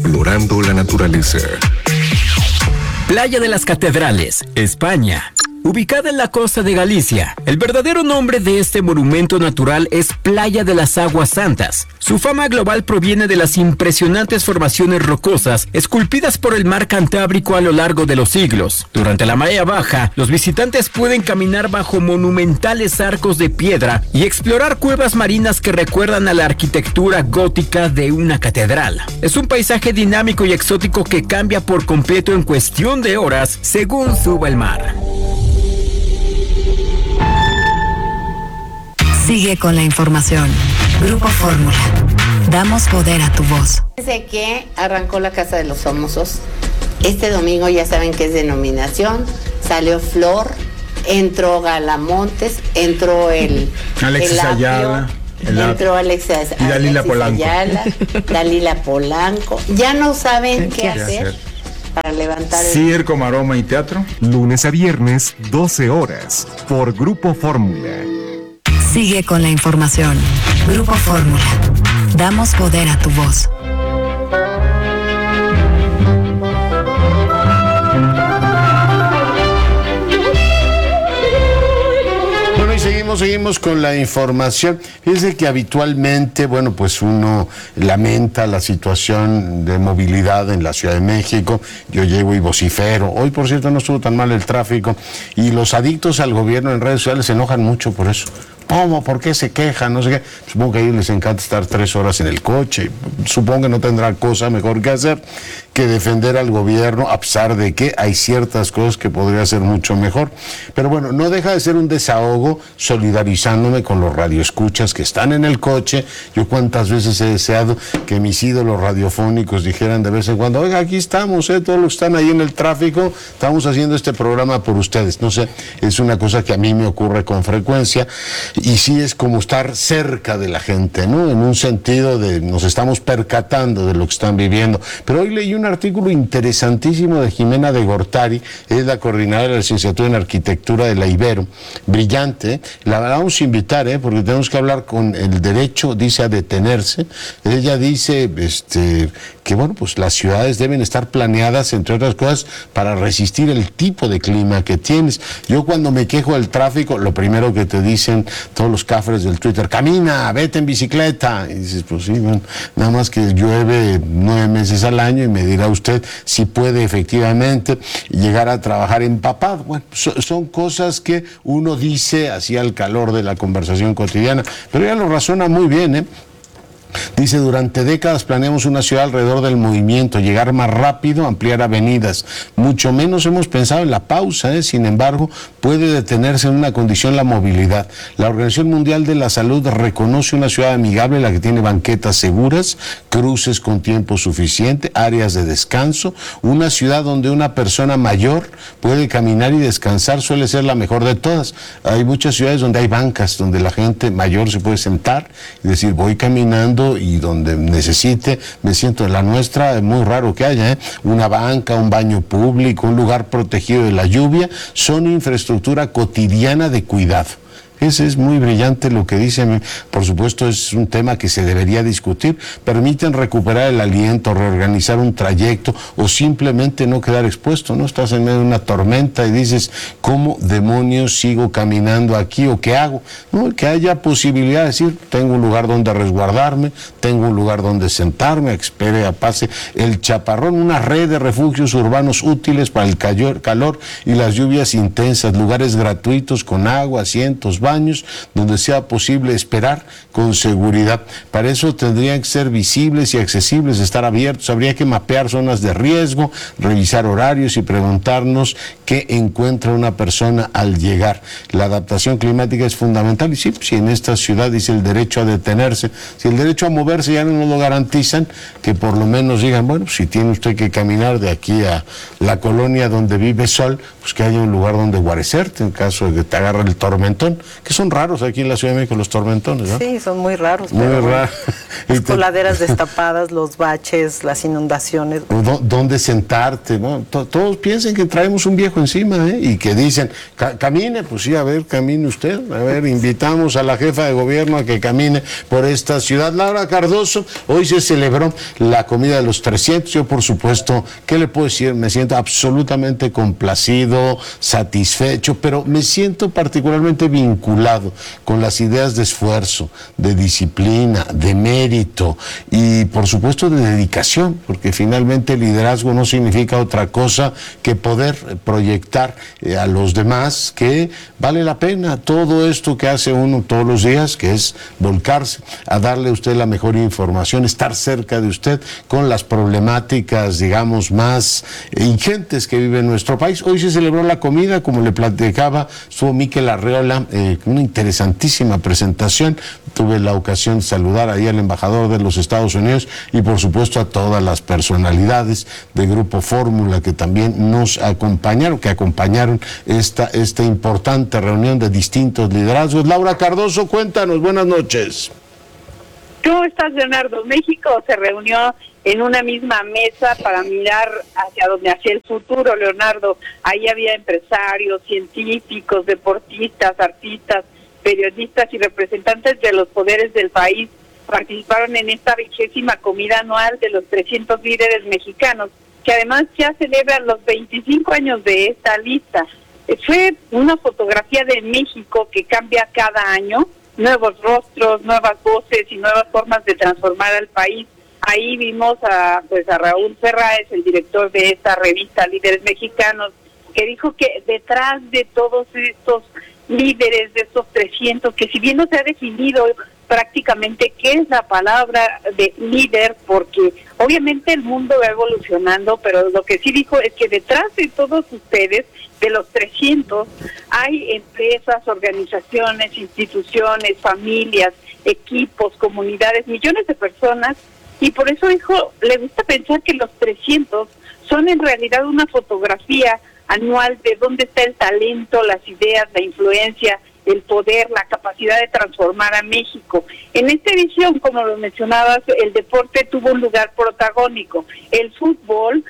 explorando la naturaleza. Playa de las Catedrales, España. Ubicada en la costa de Galicia, el verdadero nombre de este monumento natural es Playa de las Aguas Santas. Su fama global proviene de las impresionantes formaciones rocosas esculpidas por el mar Cantábrico a lo largo de los siglos. Durante la marea baja, los visitantes pueden caminar bajo monumentales arcos de piedra y explorar cuevas marinas que recuerdan a la arquitectura gótica de una catedral. Es un paisaje dinámico y exótico que cambia por completo en cuestión de horas según suba el mar. Sigue con la información. Grupo Fórmula. Damos poder a tu voz. Desde que arrancó la Casa de los Famosos, este domingo ya saben que es de nominación, salió Flor, entró Galamontes, entró Alexis Ayala. Entró Alexis y Dalila Polanco. Dalila Polanco. Ya no saben qué hacer para levantar el... Circo, maroma y teatro. Lunes a viernes, 12 horas, por Grupo Fórmula. Sigue con la información. Grupo Fórmula. Damos poder a tu voz. Bueno, y seguimos con la información. Fíjense que habitualmente, bueno, pues uno lamenta la situación de movilidad en la Ciudad de México. Yo llego y vocifero. Hoy, por cierto, no estuvo tan mal el tráfico. Y los adictos al gobierno en redes sociales se enojan mucho por eso. ¿Cómo? ¿Por qué se quejan? No sé qué. Supongo que a ellos les encanta estar 3 horas en el coche. Supongo que no tendrán cosa mejor que hacer que defender al gobierno, a pesar de que hay ciertas cosas que podría ser mucho mejor. Pero bueno, no deja de ser un desahogo, solidarizándome con los radioescuchas que están en el coche. Yo cuántas veces he deseado que mis ídolos radiofónicos dijeran de vez en cuando: oiga, aquí estamos, todos los que están ahí en el tráfico, estamos haciendo este programa por ustedes. No sé, es una cosa que a mí me ocurre con frecuencia. Y sí es como estar cerca de la gente, ¿no? En un sentido de nos estamos percatando de lo que están viviendo. Pero hoy leí un artículo interesantísimo de Jimena de Gortari, es la coordinadora de la licenciatura en arquitectura de la Ibero, brillante. La vamos a invitar, porque tenemos que hablar con el derecho, dice, a detenerse. Ella dice que bueno, pues las ciudades deben estar planeadas, entre otras cosas, para resistir el tipo de clima que tienes. Yo cuando me quejo del tráfico, lo primero que te dicen todos los cafres del Twitter: camina, vete en bicicleta. Y dices, pues sí, bueno, nada más que llueve 9 meses al año, y me dirá usted si puede efectivamente llegar a trabajar empapado. Bueno, son cosas que uno dice así al calor de la conversación cotidiana, pero ella lo razona muy bien, Dice: durante décadas planeamos una ciudad alrededor del movimiento, llegar más rápido, ampliar avenidas. Mucho menos hemos pensado en la pausa, Sin embargo, puede detenerse en una condición la movilidad. La Organización Mundial de la Salud reconoce una ciudad amigable, la que tiene banquetas seguras, cruces con tiempo suficiente, áreas de descanso. Una ciudad donde una persona mayor puede caminar y descansar suele ser la mejor de todas. Hay muchas ciudades donde hay bancas, donde la gente mayor se puede sentar y decir: voy caminando, y donde necesite, me siento. En la nuestra es muy raro que haya, una banca, un baño público, un lugar protegido de la lluvia, son infraestructura cotidiana de cuidado. Ese es muy brillante lo que dice. Por supuesto, es un tema que se debería discutir. Permiten recuperar el aliento, reorganizar un trayecto o simplemente no quedar expuesto, ¿no? Estás en medio de una tormenta y dices: ¿cómo demonios sigo caminando aquí o qué hago? No, que haya posibilidad de decir: tengo un lugar donde resguardarme, tengo un lugar donde sentarme, espere a pase el chaparrón, una red de refugios urbanos útiles para el calor y las lluvias intensas, lugares gratuitos con agua, asientos, baños, donde sea posible esperar con seguridad. Para eso tendrían que ser visibles y accesibles, estar abiertos. Habría que mapear zonas de riesgo, revisar horarios y preguntarnos qué encuentra una persona al llegar. La adaptación climática es fundamental, y sí, si en esta ciudad dice el derecho a detenerse, si el derecho a moverse ya no nos lo garantizan, que por lo menos digan: bueno, si tiene usted que caminar de aquí a la colonia donde vive Sol, pues que haya un lugar donde guarecerte en caso de que te agarre el tormentón, que son raros aquí en la Ciudad de México los tormentones, ¿no? Sí, son muy raros. Muy raros. Las coladeras destapadas, los baches, las inundaciones. ¿Dónde sentarte? ¿No? Todos piensan que traemos un viejo encima, ¿eh? Y que dicen, camine, pues sí, a ver, camine usted. A ver, invitamos a la jefa de gobierno a que camine por esta ciudad. Laura Cardoso, hoy se celebró la comida de los 300. Yo, por supuesto, ¿qué le puedo decir? Me siento absolutamente complacido, satisfecho, pero me siento particularmente vinculado con las ideas de esfuerzo, de disciplina, de mérito y, por supuesto, de dedicación, porque finalmente el liderazgo no significa otra cosa que poder proyectar a los demás que vale la pena todo esto que hace uno todos los días, que es volcarse a darle a usted la mejor información, estar cerca de usted con las problemáticas, digamos, más ingentes que vive nuestro país. Hoy se celebró la comida, como le platicaba, estuvo Miquel Arreola, una interesantísima presentación. Tuve la ocasión de saludar ahí al embajador de los Estados Unidos y, por supuesto, a todas las personalidades de Grupo Fórmula que también nos acompañaron, que acompañaron esta importante reunión de distintos liderazgos. Laura Cardoso, cuéntanos, buenas noches. ¿Cómo estás, Leonardo? México se reunió en una misma mesa para mirar hacia el futuro, Leonardo. Ahí había empresarios, científicos, deportistas, artistas, periodistas y representantes de los poderes del país. Participaron en esta 20ª comida anual de los 300 líderes mexicanos, que además ya celebran los 25 años de esta lista. Fue una fotografía de México que cambia cada año, nuevos rostros, nuevas voces y nuevas formas de transformar al país. Ahí vimos a Raúl Ferráez, el director de esta revista Líderes Mexicanos, que dijo que detrás de todos estos líderes, de estos 300, que si bien no se ha definido prácticamente qué es la palabra de líder, porque obviamente el mundo va evolucionando, pero lo que sí dijo es que detrás de todos ustedes, de los 300, hay empresas, organizaciones, instituciones, familias, equipos, comunidades, millones de personas, y por eso dijo, le gusta pensar que los 300 son en realidad una fotografía anual de dónde está el talento, las ideas, la influencia, el poder, la capacidad de transformar a México. En esta edición, como lo mencionabas, el deporte tuvo un lugar protagónico. El fútbol,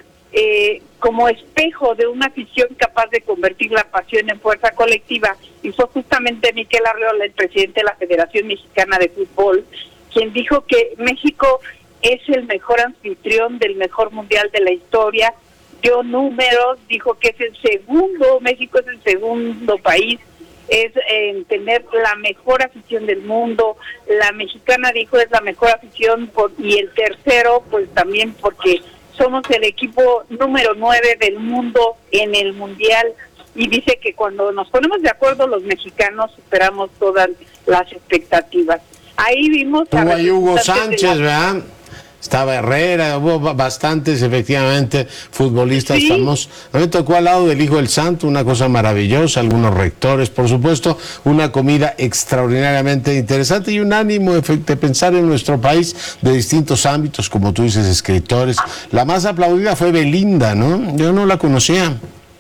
como espejo de una afición capaz de convertir la pasión en fuerza colectiva, y fue justamente Miquel Arreola, el presidente de la Federación Mexicana de Fútbol, quien dijo que México es el mejor anfitrión del mejor mundial de la historia. Dio números, dijo que México es el segundo país en tener la mejor afición del mundo. La mexicana, dijo, es la mejor afición, y el tercero, pues también porque somos el equipo número 9 del mundo en el mundial, y dice que cuando nos ponemos de acuerdo los mexicanos superamos todas las expectativas. Ahí vimos a Hugo Sánchez, ¿verdad? Estaba Herrera, hubo bastantes, efectivamente, futbolistas famosos. A mí me tocó al lado del Hijo del Santo, una cosa maravillosa, algunos rectores, por supuesto, una comida extraordinariamente interesante y un ánimo de pensar en nuestro país de distintos ámbitos, como tú dices, escritores. La más aplaudida fue Belinda, ¿no? Yo no la conocía.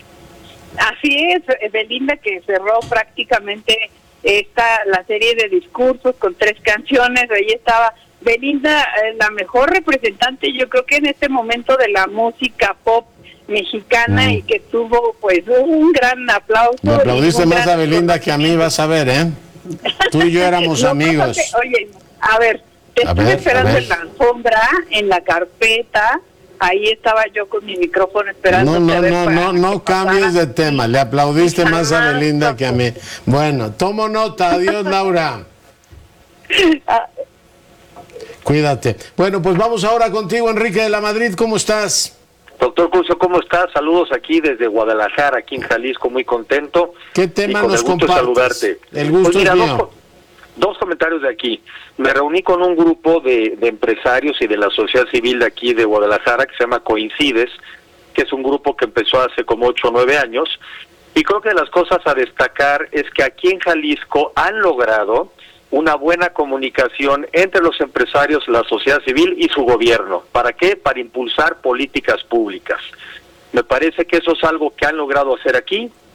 Así es, Belinda, que cerró prácticamente la serie de discursos con 3 canciones. Ahí estaba Belinda, la mejor representante, yo creo que en este momento, de la música pop mexicana, y que tuvo pues un gran aplauso. Me aplaudiste más a Belinda que a mí, vas a ver, ¿eh? Tú y yo éramos amigos. Oye, a ver, te estuve esperando en la alfombra, en la carpeta. Ahí estaba yo con mi micrófono esperando. No cambies de tema. Le aplaudiste más a Belinda que a mí. Bueno, tomo nota. Adiós, Laura. Cuídate. Bueno, pues vamos ahora contigo, Enrique de la Madrid. ¿Cómo estás? Doctor Curcio, ¿cómo estás? Saludos aquí desde Guadalajara, aquí en Jalisco, muy contento. ¿Qué tema nos compartes? Saludarte. El gusto es mío. Dos comentarios de aquí. Me reuní con un grupo de empresarios y de la sociedad civil de aquí de Guadalajara que se llama Coincides, que es un grupo que empezó hace como 8 o 9 años, y creo que de las cosas a destacar es que aquí en Jalisco han logrado una buena comunicación entre los empresarios, la sociedad civil y su gobierno. ¿Para qué? Para impulsar políticas públicas. Me parece que eso es algo que han logrado hacer aquí,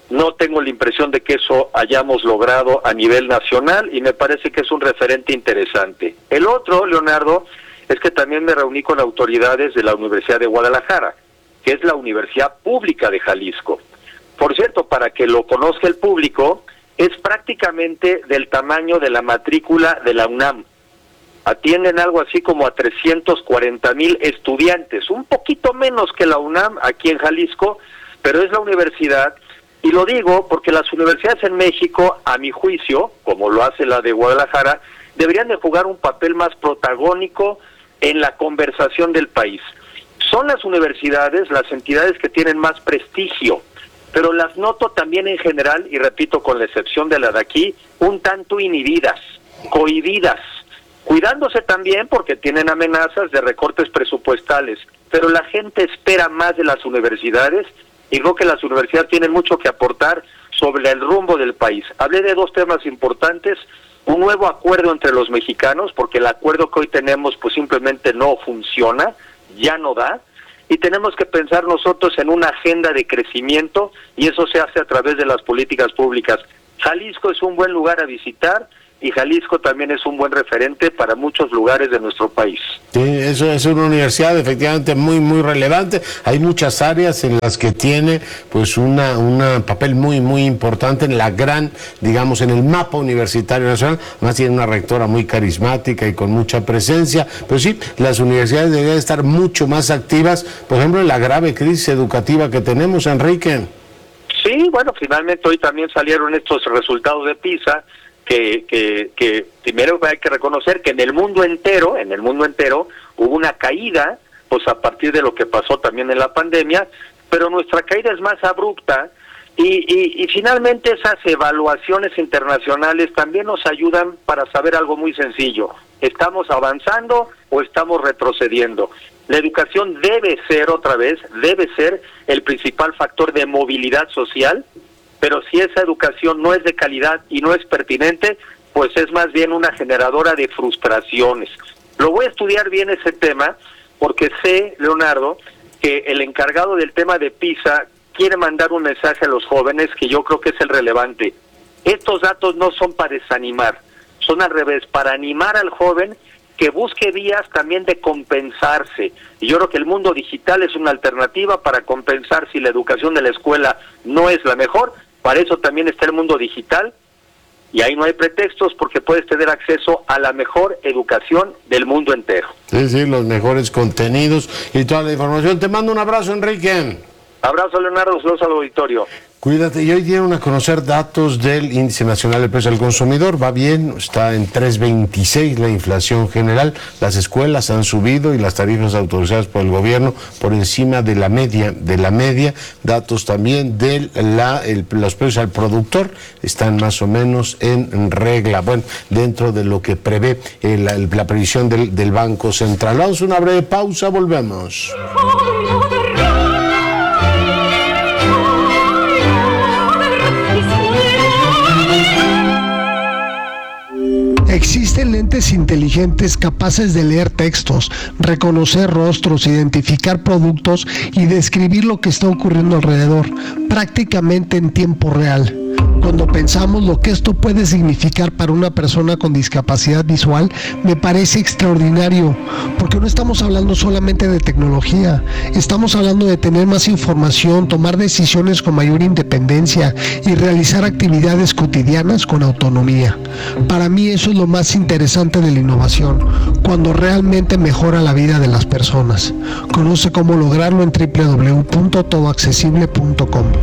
No tengo la impresión de que eso hayamos logrado a nivel nacional y me parece que es un referente interesante. El otro, Leonardo, es que también me reuní con autoridades de la Universidad de Guadalajara, que es la Universidad Pública de Jalisco. Por cierto, para que lo conozca el público, es prácticamente del tamaño de la matrícula de la UNAM. Atienden algo así como a 340,000 estudiantes, un poquito menos que la UNAM aquí en Jalisco, pero es la universidad. Y lo digo porque las universidades en México, a mi juicio, como lo hace la de Guadalajara, deberían de jugar un papel más protagónico en la conversación del país. Son las universidades las entidades que tienen más prestigio, pero las noto también en general, y repito, con la excepción de la de aquí, un tanto inhibidas, cohibidas, cuidándose también porque tienen amenazas de recortes presupuestales, pero la gente espera más de las universidades. Y creo que las universidades tienen mucho que aportar sobre el rumbo del país. Hablé de 2 temas importantes: un nuevo acuerdo entre los mexicanos, porque el acuerdo que hoy tenemos pues simplemente no funciona, ya no da, y tenemos que pensar nosotros en una agenda de crecimiento, y eso se hace a través de las políticas públicas. Jalisco es un buen lugar a visitar, y Jalisco también es un buen referente para muchos lugares de nuestro país. Sí, eso es una universidad efectivamente muy muy relevante. Hay muchas áreas en las que tiene pues un papel muy muy importante en la gran, digamos, en el mapa universitario nacional. Además tiene una rectora muy carismática y con mucha presencia. Pero sí, las universidades deberían estar mucho más activas, por ejemplo, en la grave crisis educativa que tenemos, Enrique. Sí, bueno, finalmente hoy también salieron estos resultados de PISA, que primero hay que reconocer que en el mundo entero hubo una caída, pues a partir de lo que pasó también en la pandemia, pero nuestra caída es más abrupta y finalmente esas evaluaciones internacionales también nos ayudan para saber algo muy sencillo: ¿estamos avanzando o estamos retrocediendo? La educación debe ser el principal factor de movilidad social, pero si esa educación no es de calidad y no es pertinente, pues es más bien una generadora de frustraciones. Lo voy a estudiar bien ese tema, porque sé, Leonardo, que el encargado del tema de PISA quiere mandar un mensaje a los jóvenes que yo creo que es el relevante. Estos datos no son para desanimar, son al revés, para animar al joven que busque vías también de compensarse. Y yo creo que el mundo digital es una alternativa para compensar si la educación de la escuela no es la mejor. Para eso también está el mundo digital, y ahí no hay pretextos porque puedes tener acceso a la mejor educación del mundo entero. Sí, los mejores contenidos y toda la información. Te mando un abrazo, Enrique. Abrazo, Leonardo, saludos al auditorio. Cuídate. Y hoy dieron a conocer datos del Índice Nacional de Precios al Consumidor. Va bien, está en 3.26 la inflación general. Las escuelas han subido y las tarifas autorizadas por el gobierno por encima de la media. Datos también de los precios al productor están más o menos en regla. Bueno, dentro de lo que prevé la previsión del Banco Central. Vamos a una breve pausa, volvemos. Existen lentes inteligentes capaces de leer textos, reconocer rostros, identificar productos y describir lo que está ocurriendo alrededor, prácticamente en tiempo real. Cuando pensamos lo que esto puede significar para una persona con discapacidad visual, me parece extraordinario, porque no estamos hablando solamente de tecnología, estamos hablando de tener más información, tomar decisiones con mayor independencia y realizar actividades cotidianas con autonomía. Para mí eso es lo más interesante de la innovación, cuando realmente mejora la vida de las personas. Conoce cómo lograrlo en www.todoaccesible.com.